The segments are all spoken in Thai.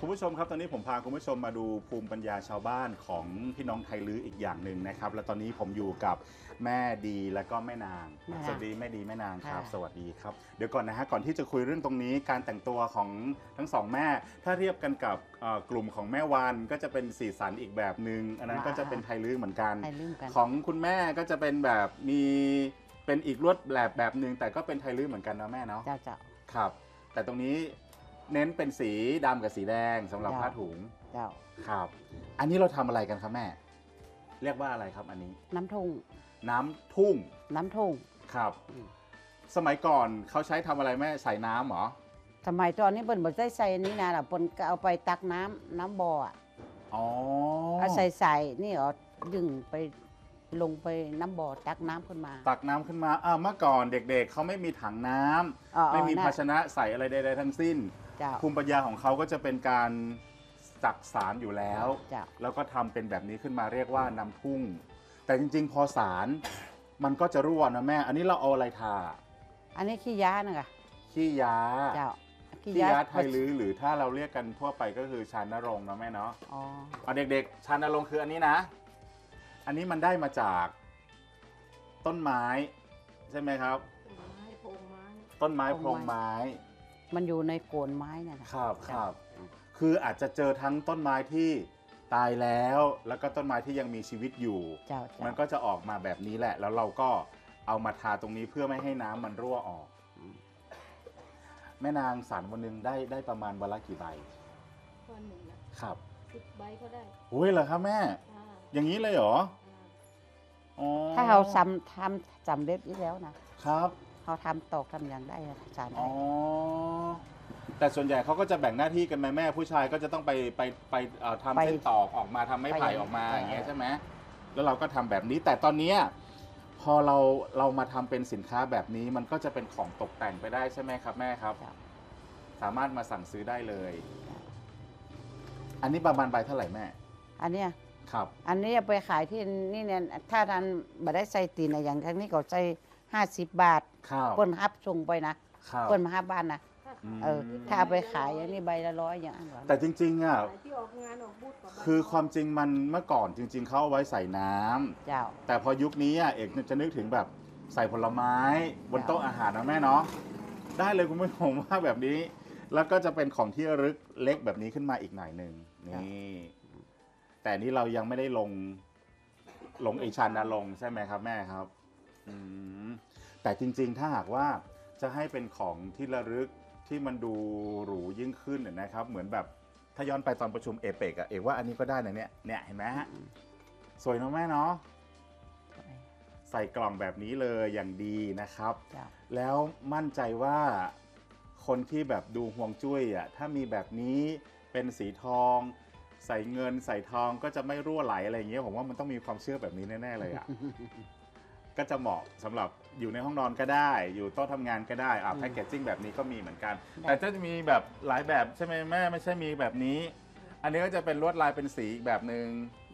คุณผู้ชมครับตอนนี้ผมพาคุณผู้ชมมาดูภูมิปัญญาชาวบ้านของพี่น้องไทยลื้ออีกอย่างหนึ่งนะครับและตอนนี้ผมอยู่กับแม่ดีและก็แม่นางสวัสดีแม่ดีแม่นางครับสวัสดีครับเดี๋ยวก่อนนะฮะก่อนที่จะคุยเรื่องตรงนี้การแต่งตัวของทั้งสองแม่ถ้าเทียบกันกับกลุ่มของแม่วานก็จะเป็นสีสันอีกแบบหนึ่งอันนั้นก็จะเป็นไทยลื้อเหมือนกันของคุณแม่ก็จะเป็นแบบมีเป็นอีกลวดแบบหนึ่งแต่ก็เป็นไทยลื้อเหมือนกันนะแม่เนาะเจ้าครับแต่ตรงนี้เน้นเป็นสีดำกับสีแดงสำหรับผ้าถุงครับอันนี้เราทำอะไรกันครับแม่เรียกว่าอะไรครับอันนี้น้ำทุ่งน้ำทุ่งครับสมัยก่อนเขาใช้ทำอะไรแม่ใส่น้ำเหรอสมัยตอนนี้เปิ่นบ่ได้ใส่นี้นะล่ะเปิ่นก็เอาไปตักน้ำบ่ออ๋อเอาใส่นี่เหรอดึงไปลงไปน้ำบ่อตักน้ำขึ้นมาตักน้ำขึ้นมาเมื่อก่อนเด็กๆเขาไม่มีถังน้ำไม่มีภาชนะใส่อะไรใดๆทั้งสิ้นภูมิปัญญาของเขาก็จะเป็นการจักสารอยู่แล้วแล้วก็ทำเป็นแบบนี้ขึ้นมาเรียกว่าน้ำทุ่งแต่จริงๆพอสารมันก็จะรั่วนะแม่อันนี้เราเอาอะไรทาอันนี้ขี้ยานะคะขี้ยาขี้ยาไทยลื้อหรือถ้าเราเรียกกันทั่วไปก็คือชานนรงค์นะแม่เนาะเด็กๆชานนรงค์คืออันนี้นะอันนี้มันได้มาจากต้นไม้ใช่ไหมครับต้นไม้โพรงไม้มันอยู่ในโคนไม้เนี่ยครับคืออาจจะเจอทั้งต้นไม้ที่ตายแล้วแล้วก็ต้นไม้ที่ยังมีชีวิตอยู่มันก็จะออกมาแบบนี้แหละแล้วเราก็เอามาทาตรงนี้เพื่อไม่ให้น้ำมันรั่วออกแม่นางสารวันหนึ่งได้ประมาณวันละกี่ใบวันหนึ่งนะครับ10 ใบก็ได้โอ้ยเหรอครับแม่อย่างนี้เลยเหรอถ้าเราทำจำเร็จนี้แล้วนะครับเขาทำตอกทำอย่างได้สารได้แต่ส่วนใหญ่เขาก็จะแบ่งหน้าที่กันแม่ผู้ชายก็จะต้องไปทำเส้นตอกออกมาทำไม้ไผ่ออกมาอย่างเงี้ยใช่ไหมแล้วเราก็ทำแบบนี้แต่ตอนนี้พอเรามาทำเป็นสินค้าแบบนี้มันก็จะเป็นของตกแต่งไปได้ใช่ไหมครับแม่ครับสามารถมาสั่งซื้อได้เลยอันนี้ประมาณใบเท่าไหร่แม่อันเนี้ยครับอันนี้ไปขายที่นี่เนี่ยถ้าท่านบ่ได้ใส่ตีนอะไรอย่างนี้ก็ใส่50 บาทเปิ้นฮับส่งไปนะเปิ้นมาฮับบ้านนะถ้าไปขายอย่างนี้ใบละ100อย่างนั้นแต่จริงๆคือความจริงมันเมื่อก่อนจริงๆเขาเอาไว้ใส่น้ำแต่พอยุคนี้เอกจะนึกถึงแบบใส่ผลไม้บนโต๊ะอาหารนะแม่เนาะได้เลยคุณผู้ชมว่าแบบนี้แล้วก็จะเป็นของที่ระลึกเล็กแบบนี้ขึ้นมาอีกหน่อยหนึ่งนี่แต่นี่เรายังไม่ได้ลงไอชันนะลงใช่ไหมครับแม่ครับแต่จริงๆถ้าหากว่าจะให้เป็นของที่ระลึกที่มันดูหรูยิ่งขึ้นนะครับเหมือนแบบถ้าย้อนไปตอนประชุมเอเปกเอกว่าอันนี้ก็ได้นะเนี่ยเห็นไหมฮะสวยเนาะแม่เนาะใส่กล่องแบบนี้เลยอย่างดีนะครับแล้วมั่นใจว่าคนที่แบบดูห่วงจุ้ยถ้ามีแบบนี้เป็นสีทองใส่เงินใส่ทองก็จะไม่รั่วไหลอะไรอย่างเงี้ยผมว่ามันต้องมีความเชื่อแบบนี้แน่ๆเลยก็จะเหมาะสำหรับอยู่ในห้องนอนก็ได้อยู่โต๊ะทำงานก็ได้แพคเกจจิ้งแบบนี้ก็มีเหมือนกันแต่จะมีแบบหลายแบบใช่ไหมแม่ไม่ใช่มีแบบนี้อันนี้ก็จะเป็นลวดลายเป็นสีอีกแบบหนึ่ง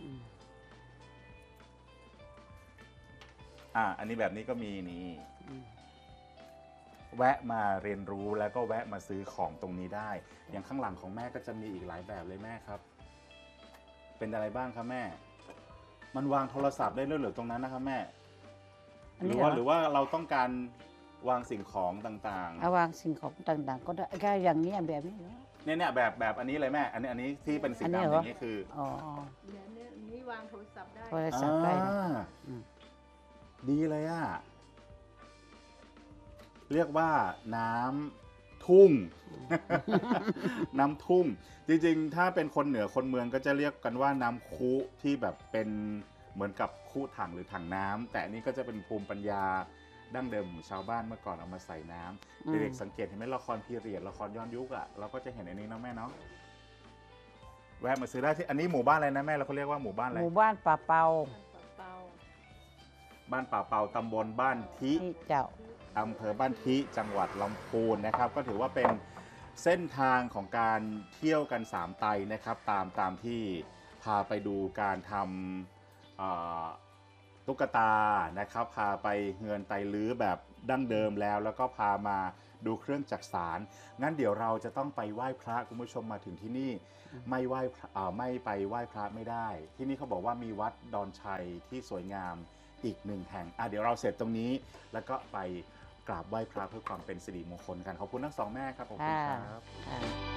อันนี้แบบนี้ก็มีนี่แวะมาเรียนรู้แล้วก็แวะมาซื้อของตรงนี้ได้อย่างข้างหลังของแม่ก็จะมีอีกหลายแบบเลยแม่ครับเป็นอะไรบ้างครับแม่มันวางโทรศัพท์ได้ด้วยหรือตรงนั้นนะครับแม่หรือว่าเราต้องการวางสิ่งของต่างๆวางสิ่งของต่างๆก็ได้แค่อย่างนี้แบบนี้เนี่ยแบบอันนี้เลยแม่อันนี้ที่เป็นสีดำอย่างนี้คือนี่วางโทรศัพท์ได้ดีเลยเรียกว่าน้ำทุ่ง น้ำทุ่งจริงๆถ้าเป็นคนเหนือคนเมืองก็จะเรียกกันว่าน้ำคุที่แบบเป็นเหมือนกับคุถังหรือถังน้ำแต่นี่ก็จะเป็นภูมิปัญญาดั้งเดิมของชาวบ้านเมื่อก่อนเอามาใส่น้ำเด็กๆสังเกตเห็นไหมละครพีเรียดละครย้อนยุคเราก็จะเห็นอันนี้นะแม่เนาะแวะมาซื้อได้ที่อันนี้หมู่บ้านอะไรนะแม่เราเขาเรียกว่าหมู่บ้านอะไรหมู่บ้านป่าเปาบ้านป่าเปาตำบลบ้านทิอำเภอบ้านทิจังหวัดลำพูนนะครับก็ถือว่าเป็นเส้นทางของการเที่ยวกัน3 ไตนะครับตามที่พาไปดูการทำตุ๊กตานะครับพาไปเฮือนไตลื้อแบบดั้งเดิมแล้วก็พามาดูเครื่องจักสานงั้นเดี๋ยวเราจะต้องไปไหว้พระคุณผู้ชมมาถึงที่นี่ไม่ไหว้ไม่ไปไหว้พระไม่ได้ ที่นี่เขาบอกว่ามีวัดดอนชัยที่สวยงามอีก1 แห่งเดี๋ยวเราเสร็จตรงนี้แล้วก็ไปกราบไหว้พระเพื่อความเป็นสิริมงคลกันขอบคุณทั้ง 2 แม่ครับขอบคุณครับ